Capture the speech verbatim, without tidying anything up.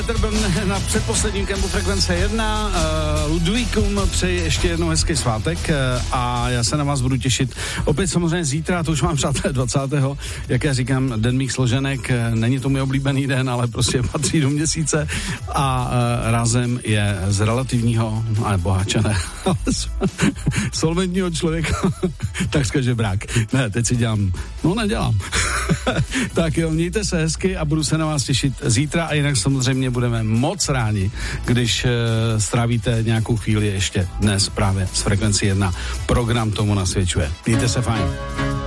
Na předposledním kempu Frekvence jedna. Uh, Ludvíkům přeji ještě jednou hezký svátek uh, a já se na vás budu těšit opět samozřejmě zítra, to už mám přátelé dvacátého Jak já říkám, den mých složenek, uh, není to můj oblíbený den, ale prostě patří do měsíce a uh, razem je z relativního, ale boháče ne, solventního člověka, takřka žebrák. Ne, teď si dělám, no nedělám. Tak jo, mějte se hezky a budu se na vás těšit zítra a jinak samozřejmě budeme moc rádi, když uh, strávíte nějakou chvíli ještě dnes právě z Frekvenci jedna. Program tomu nasvědčuje. Mějte se fajn.